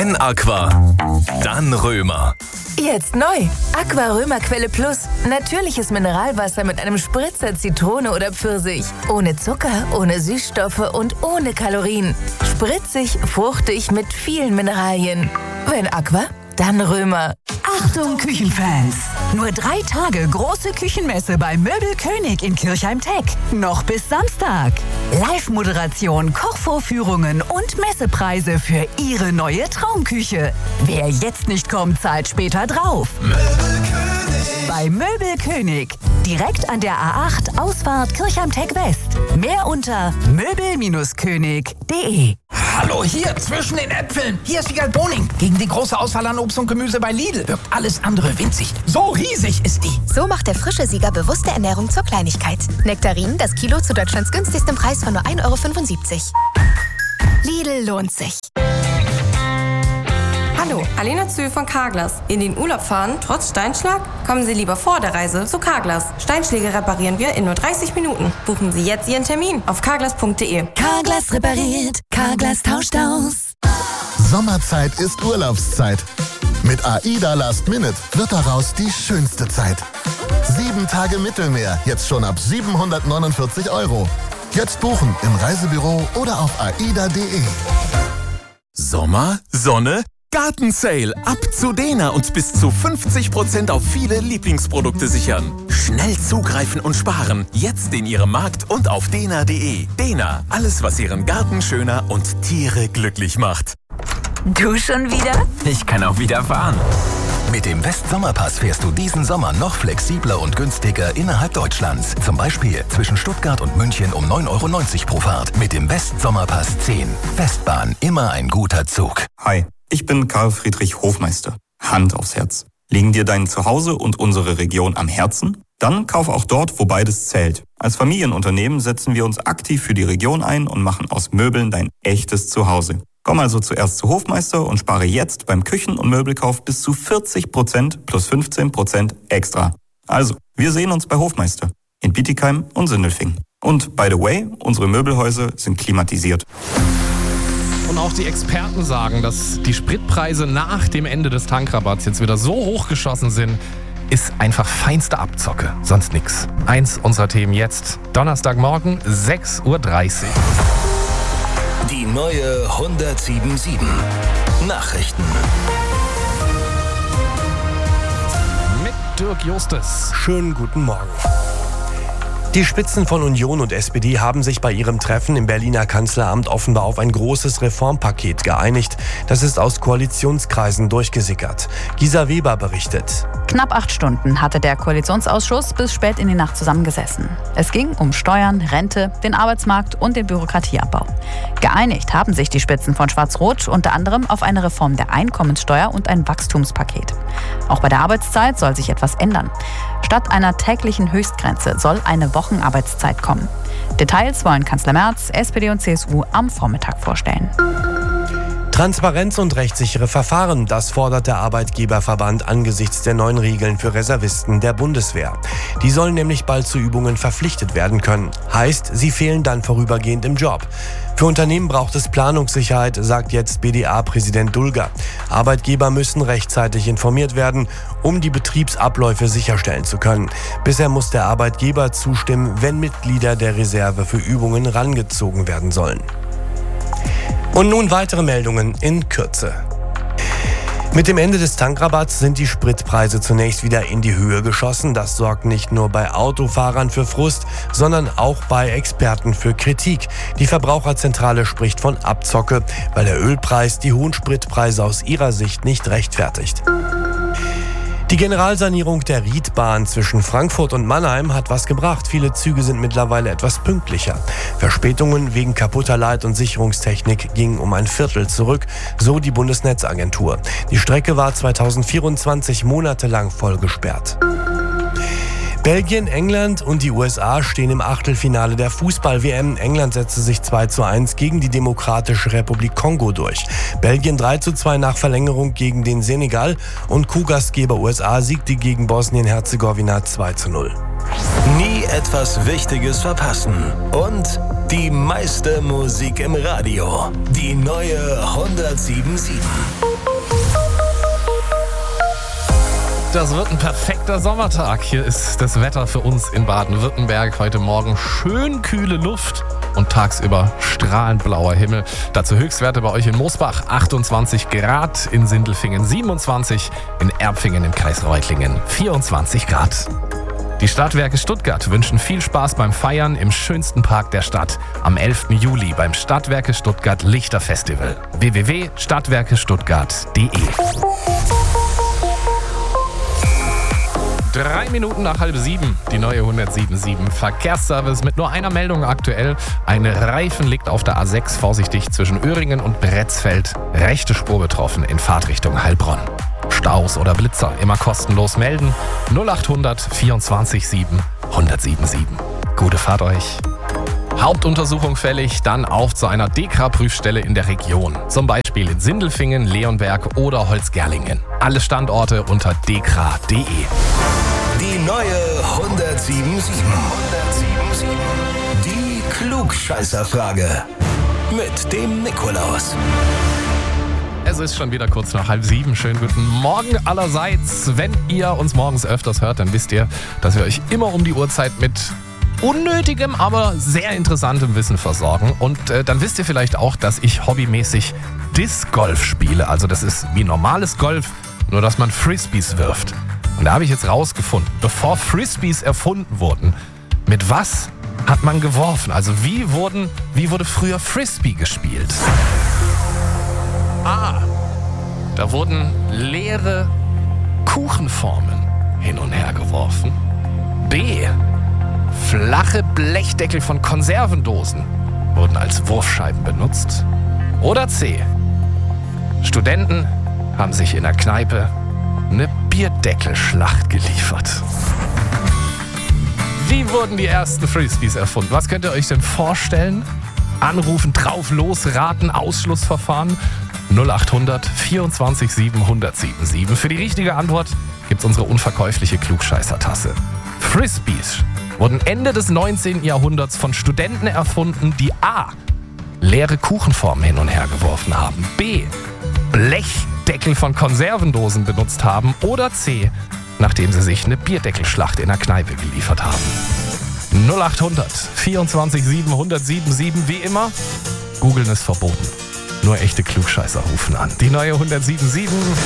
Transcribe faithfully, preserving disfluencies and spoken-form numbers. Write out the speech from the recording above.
Wenn Aqua, dann Römer. Jetzt neu. Aqua Römer Quelle Plus. Natürliches Mineralwasser mit einem Spritzer Zitrone oder Pfirsich. Ohne Zucker, ohne Süßstoffe und ohne Kalorien. Spritzig, fruchtig mit vielen Mineralien. Wenn Aqua, dann Römer. Achtung Küchenfans! Nur drei Tage große Küchenmesse bei Möbel König in Kirchheim-Teck. Noch bis Samstag. Live-Moderation, Kochvorführungen und Messepreise für Ihre neue Traumküche. Wer jetzt nicht kommt, zahlt später drauf. Möbelkönig. Bei Möbel König. Direkt an der A acht, Ausfahrt Kirchheim-Teck West. Mehr unter möbel könig punkt de. Hallo, hier zwischen den Äpfeln. Hier ist Wiegald Boning. Gegen die große Auswahl an Obst und Gemüse bei Lidl wirkt alles andere winzig. So riesig ist die. So macht der frische Sieger bewusste Ernährung zur Kleinigkeit. Nektarin, das Kilo zu Deutschlands günstigstem Preis von nur ein Euro fünfundsiebzig. Lidl lohnt sich. Hallo, Alena Zühl von Carglass. In den Urlaub fahren, trotz Steinschlag? Kommen Sie lieber vor der Reise zu Carglass. Steinschläge reparieren wir in nur dreißig Minuten. Buchen Sie jetzt Ihren Termin auf carglass punkt de. Carglass repariert, Carglass tauscht aus. Sommerzeit ist Urlaubszeit. Mit AIDA Last Minute wird daraus die schönste Zeit. Sieben Tage Mittelmeer, jetzt schon ab siebenhundertneunundvierzig Euro. Jetzt buchen im Reisebüro oder auf aida punkt de. Sommer, Sonne, Gartensale. Ab zu Dena und bis zu fünfzig Prozent auf viele Lieblingsprodukte sichern. Schnell zugreifen und sparen. Jetzt in Ihrem Markt und auf dena punkt de. Dena, alles was Ihren Garten schöner und Tiere glücklich macht. Du schon wieder? Ich kann auch wieder fahren. Mit dem West-Sommerpass fährst du diesen Sommer noch flexibler und günstiger innerhalb Deutschlands. Zum Beispiel zwischen Stuttgart und München um neun Euro neunzig pro Fahrt. Mit dem West-Sommerpass zehn. Westbahn, immer ein guter Zug. Hi, ich bin Karl Friedrich Hofmeister. Hand aufs Herz. Liegen dir dein Zuhause und unsere Region am Herzen? Dann kauf auch dort, wo beides zählt. Als Familienunternehmen setzen wir uns aktiv für die Region ein und machen aus Möbeln dein echtes Zuhause. Komm also zuerst zu Hofmeister und spare jetzt beim Küchen- und Möbelkauf bis zu vierzig Prozent plus fünfzehn Prozent extra. Also, wir sehen uns bei Hofmeister in Bietigheim und Sindelfingen. Und by the way, unsere Möbelhäuser sind klimatisiert. Und auch die Experten sagen, dass die Spritpreise nach dem Ende des Tankrabatts jetzt wieder so hochgeschossen sind, ist einfach feinste Abzocke, sonst nix. Eins unserer Themen jetzt, Donnerstagmorgen, sechs Uhr dreißig. Die neue hundertsieben Komma sieben. Nachrichten. Mit Dirk Justus. Schönen guten Morgen. Die Spitzen von Union und S P D haben sich bei ihrem Treffen im Berliner Kanzleramt offenbar auf ein großes Reformpaket geeinigt. Das ist aus Koalitionskreisen durchgesickert. Gisa Weber berichtet. Knapp acht Stunden hatte der Koalitionsausschuss bis spät in die Nacht zusammengesessen. Es ging um Steuern, Rente, den Arbeitsmarkt und den Bürokratieabbau. Geeinigt haben sich die Spitzen von Schwarz-Rot unter anderem auf eine Reform der Einkommenssteuer und ein Wachstumspaket. Auch bei der Arbeitszeit soll sich etwas ändern. Statt einer täglichen Höchstgrenze soll eine Wochenarbeitszeit kommen. Details wollen Kanzler Merz, S P D und C S U am Vormittag vorstellen. Transparenz und rechtssichere Verfahren, das fordert der Arbeitgeberverband angesichts der neuen Regeln für Reservisten der Bundeswehr. Die sollen nämlich bald zu Übungen verpflichtet werden können. Heißt, sie fehlen dann vorübergehend im Job. Für Unternehmen braucht es Planungssicherheit, sagt jetzt B D A-Präsident Dulger. Arbeitgeber müssen rechtzeitig informiert werden, um die Betriebsabläufe sicherstellen zu können. Bisher muss der Arbeitgeber zustimmen, wenn Mitglieder der Reserve für Übungen rangezogen werden sollen. Und nun weitere Meldungen in Kürze. Mit dem Ende des Tankrabatts sind die Spritpreise zunächst wieder in die Höhe geschossen. Das sorgt nicht nur bei Autofahrern für Frust, sondern auch bei Experten für Kritik. Die Verbraucherzentrale spricht von Abzocke, weil der Ölpreis die hohen Spritpreise aus ihrer Sicht nicht rechtfertigt. Die Generalsanierung der Riedbahn zwischen Frankfurt und Mannheim hat was gebracht. Viele Züge sind mittlerweile etwas pünktlicher. Verspätungen wegen kaputter Leit- und Sicherungstechnik gingen um ein Viertel zurück, so die Bundesnetzagentur. Die Strecke war zweitausendvierundzwanzig monatelang voll gesperrt. Belgien, England und die U S A stehen im Achtelfinale der Fußball-W M. England setzte sich zwei zu eins gegen die Demokratische Republik Kongo durch. Belgien drei zu zwei nach Verlängerung gegen den Senegal und Co-Gastgeber U S A siegte gegen Bosnien-Herzegowina zwei zu null. Nie etwas Wichtiges verpassen. Und die meiste Musik im Radio. Die neue hundertsieben Komma sieben. Das wird ein perfekter Sommertag. Hier ist das Wetter für uns in Baden-Württemberg. Heute Morgen schön kühle Luft und tagsüber strahlend blauer Himmel. Dazu Höchstwerte bei euch in Moosbach, achtundzwanzig Grad, in Sindelfingen siebenundzwanzig, in Erbfingen im Kreis Reutlingen vierundzwanzig Grad. Die Stadtwerke Stuttgart wünschen viel Spaß beim Feiern im schönsten Park der Stadt am elften Juli beim Stadtwerke Stuttgart Lichterfestival. w w w punkt stadtwerke stuttgart punkt d e Drei Minuten nach halb sieben, die neue hundertsieben Komma sieben Verkehrsservice mit nur einer Meldung aktuell. Ein Reifen liegt auf der A sechs vorsichtig zwischen Öhringen und Bretzfeld. Rechte Spur betroffen in Fahrtrichtung Heilbronn. Staus oder Blitzer immer kostenlos melden. null achthundert vierundzwanzig sieben hundertsieben sieben. Gute Fahrt euch. Hauptuntersuchung fällig, dann auf zu einer D K R-Prüfstelle in der Region. Zum Beispiel in Sindelfingen, Leonberg oder Holzgerlingen. Alle Standorte unter d k r punkt d e. Die neue hundertsieben Komma sieben. Die Klugscheißerfrage mit dem Nikolaus. Es ist schon wieder kurz nach halb sieben. Schönen guten Morgen allerseits. Wenn ihr uns morgens öfters hört, dann wisst ihr, dass wir euch immer um die Uhrzeit mit unnötigem, aber sehr interessantem Wissen versorgen. Und äh, dann wisst ihr vielleicht auch, dass ich hobbymäßig Disc Golf spiele. Also das ist wie normales Golf, nur dass man Frisbees wirft. Und da habe ich jetzt rausgefunden, bevor Frisbees erfunden wurden, mit was hat man geworfen? Also wie, wurden, wie wurde früher Frisbee gespielt? A. Da wurden leere Kuchenformen hin und her geworfen. B. Flache Blechdeckel von Konservendosen wurden als Wurfscheiben benutzt. Oder C. Studenten haben sich in der Kneipe eine Bierdeckelschlacht geliefert. Wie wurden die ersten Frisbees erfunden? Was könnt ihr euch denn vorstellen? Anrufen, drauf, los, raten, Ausschlussverfahren. null achthundert vierundzwanzig sieben hundertsieben sieben. Für die richtige Antwort gibt's unsere unverkäufliche Klugscheißer-Tasse. Frisbees wurden Ende des neunzehnten Jahrhunderts von Studenten erfunden, die A. leere Kuchenformen hin und her geworfen haben, B. Blechdeckel von Konservendosen benutzt haben oder C. nachdem sie sich eine Bierdeckelschlacht in der Kneipe geliefert haben. null achthundert vierundzwanzig sieben hundertsieben sieben. Wie immer, googeln ist verboten. Nur echte Klugscheißer rufen an. Die neue hundertsieben Komma sieben.